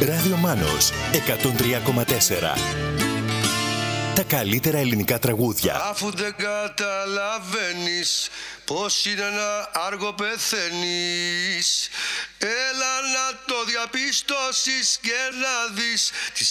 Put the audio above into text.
Ράδιο Μάνος 103,4. Τα καλύτερα ελληνικά τραγούδια. Αφού δεν καταλαβαίνεις πως είναι ένα άργο πεθαίνεις, έλα να το διαπιστώσεις και να δεις τις